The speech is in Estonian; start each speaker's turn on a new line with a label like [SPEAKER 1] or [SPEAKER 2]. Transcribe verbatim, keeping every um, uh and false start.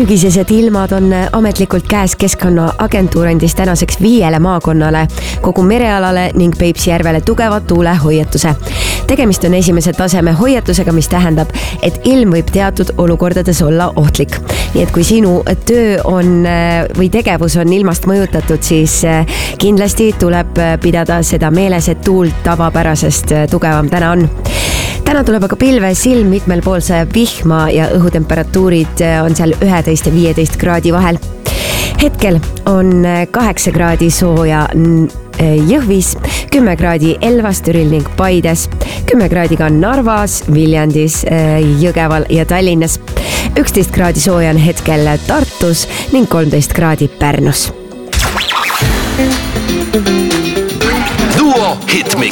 [SPEAKER 1] Sügisesed ilmad on ametlikult käes. Keskkonnaagentuur andis tänaseks viiele maakonnale, kogu merealale ning Peipsi järvele tugeva tuulehoiatuse. Tegemist on esimese taseme hoiatusega, mis tähendab, et ilm võib teatud olukordades olla ohtlik. Nii et kui sinu töö on või tegevus on ilmast mõjutatud, siis kindlasti tuleb pidada seda meeles, et tuul tavapärasest tugevam täna on. Täna tuleb aga pilves ilm, mitmel pool sajab vihma ja õhutemperatuurid on seal üheteist ja viieteist kraadi vahel. Hetkel on kaheksa kraadi sooja Jõhvis, kümme kraadi Elvas, Türil ning Paides, kümme kraadi ka Narvas, Viljandis, Jõgeval ja Tallinnas, üksteist kraadi sooja on hetkel Tartus ning kolmteist kraadi Pärnus.
[SPEAKER 2] Duo Hitmix.